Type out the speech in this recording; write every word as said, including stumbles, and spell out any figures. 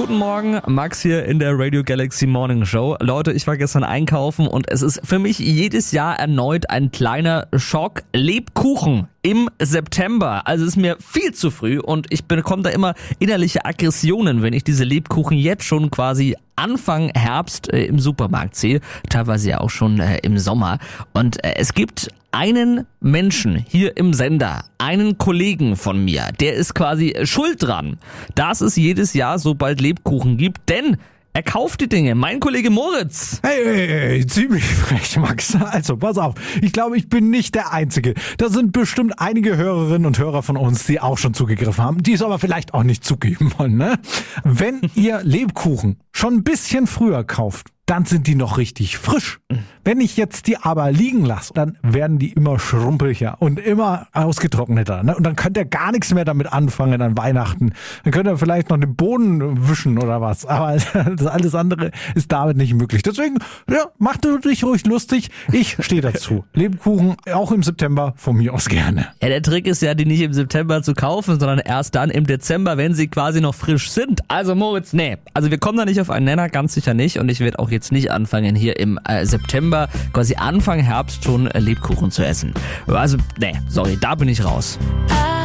Guten Morgen, Max hier in der Radio Galaxy Morning Show. Leute, ich war gestern einkaufen und es ist für mich jedes Jahr erneut ein kleiner Schock. Lebkuchen im September. Also es ist mir viel zu früh und ich bekomme da immer innerliche Aggressionen, wenn ich diese Lebkuchen jetzt schon quasi Anfang Herbst äh, im Supermarkt sehe. Teilweise ja auch schon äh, im Sommer. Und äh, es gibt einen Menschen hier im Sender, einen Kollegen von mir, der ist quasi schuld dran, dass es jedes Jahr so bald Lebkuchen gibt, denn er kauft die Dinge. Mein Kollege Moritz. Hey, hey, hey, ziemlich frech, Max. Also, pass auf. Ich glaube, ich bin nicht der Einzige. Da sind bestimmt einige Hörerinnen und Hörer von uns, die auch schon zugegriffen haben, die es aber vielleicht auch nicht zugeben wollen, ne? Wenn ihr Lebkuchen schon ein bisschen früher kauft, dann sind die noch richtig frisch. Wenn ich jetzt die aber liegen lasse, dann werden die immer schrumpeliger und immer ausgetrockneter. Ne? Und dann könnt ihr gar nichts mehr damit anfangen an Weihnachten. Dann könnt ihr vielleicht noch den Boden wischen oder was. Aber das alles andere ist damit nicht möglich. Deswegen, ja, macht dich ruhig lustig. Ich stehe dazu. Lebkuchen auch im September von mir aus gerne. Ja, der Trick ist ja, die nicht im September zu kaufen, sondern erst dann im Dezember, wenn sie quasi noch frisch sind. Also Moritz, nee. Also wir kommen da nicht auf einen Nenner, ganz sicher nicht. Und ich werde auch jetzt nicht anfangen, hier im äh, September, quasi Anfang Herbst schon äh, Lebkuchen zu essen. Also, nee, sorry, da bin ich raus.